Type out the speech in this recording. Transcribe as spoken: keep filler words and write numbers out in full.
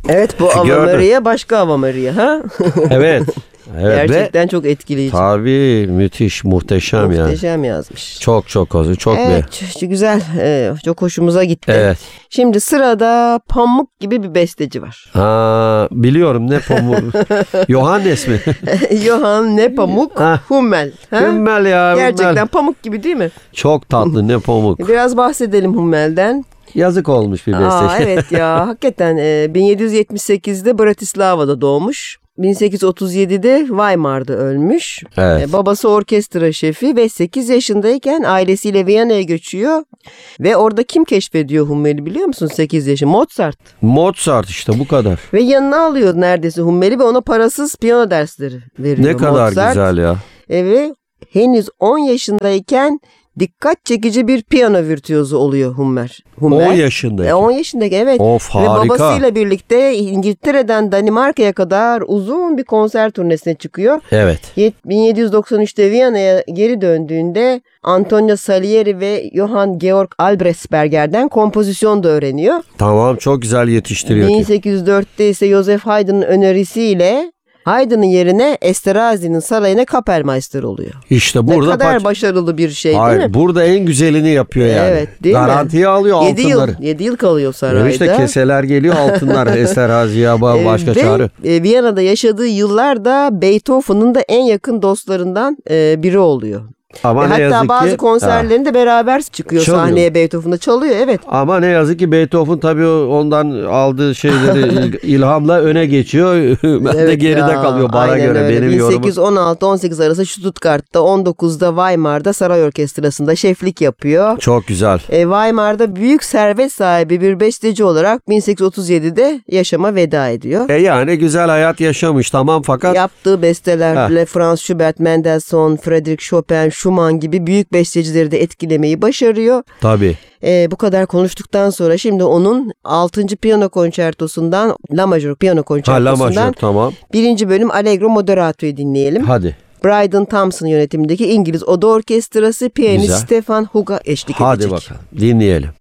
Evet, bu Ave Maria başka Ave Maria ha? Evet. Evet. Gerçekten Ve, çok etkileyici. tabii müthiş, muhteşem, muhteşem yani. Muhteşem yazmış. Çok çok çok. çok evet, bir... güzel. Ee, çok hoşumuza gitti. Evet. Şimdi sırada Pamuk gibi bir besteci var. Ha, biliyorum, ne Pamuk? Johannes mi? Johann Nepomuk Hummel. Ha? Hummel ya. Gerçekten Hummel. pamuk gibi değil mi? Çok tatlı, ne Pamuk. Biraz bahsedelim Hummel'den. Yazık olmuş bir besteci. Aa, evet ya, hakikaten e, bin yedi yüz yetmiş sekizde Bratislava'da doğmuş. bin sekiz yüz otuz yedide Weimar'da ölmüş. Evet. E, babası orkestra şefi ve sekiz yaşındayken ailesiyle Viyana'ya göçüyor. Ve orada kim keşfediyor Hummel'i biliyor musun sekiz yaşı? Mozart. Mozart işte, bu kadar. Ve yanına alıyor neredeyse Hummel'i ve ona parasız piyano dersleri veriyor Ne kadar Mozart. güzel ya. E, ve henüz on yaşındayken dikkat çekici bir piyano virtüozu oluyor Hummel. Hummel. on yaşındayken. E, on yaşındaki evet. Of, Ve harika. babasıyla birlikte İngiltere'den Danimarka'ya kadar uzun bir konser turnesine çıkıyor. Evet. bin yedi yüz doksan üçte Viyana'ya geri döndüğünde Antonio Salieri ve Johann Georg Albrechtsberger'den kompozisyon da öğreniyor. Tamam, çok güzel yetiştiriyor. bin sekiz yüz dörtte ise Joseph Haydn'ın önerisiyle Haydn'ın yerine Esterhazy'nin sarayına Kapellmeister oluyor. İşte burada ne kadar paç... başarılı bir şey Hayır, değil mi? burada en güzelini yapıyor yani. Evet, değil Garantiye mi? alıyor yedi altınları. Yıl, yedi yıl kalıyor sarayda. Evet, işte keseler geliyor, altınlar Esterhazy'ye başka Ve, çağrı. E, Viyana'da yaşadığı yıllarda Beethoven'ın da en yakın dostlarından e, biri oluyor. Ama e, ne hatta yazık bazı ki, konserlerinde ha. beraber çıkıyor Çalıyor. sahneye, Beethoven'da çalıyor, evet. Ama ne yazık ki Beethoven tabii ondan aldığı şeyleri ilhamla öne geçiyor. Ben evet de geride ya, kalıyor bana göre, öyle. benim bin yorumum. sekiz yüz on altı on sekiz arası Stuttgart'ta, on dokuzda Weimar'da saray orkestrasında şeflik yapıyor. Çok güzel. E, Weimar'da büyük servet sahibi bir besteci olarak bin sekiz yüz otuz yedide yaşama veda ediyor. E yani güzel hayat yaşamış, tamam, fakat yaptığı bestelerle Franz Schubert, Mendelssohn, Friedrich Chopin, Schumann gibi büyük bestecileri de etkilemeyi başarıyor. tabii. E, bu kadar konuştuktan sonra şimdi onun altıncı piyano konçertosundan, La Major piyano Ha, La konçertosundan Major, tamam. birinci bölüm Allegro Moderato'yu dinleyelim. Hadi. Brydon Thompson yönetimindeki İngiliz Oda Orkestrası, piyanist Güzel. Stefan Hug'a eşlik Hadi edecek. bakalım, dinleyelim.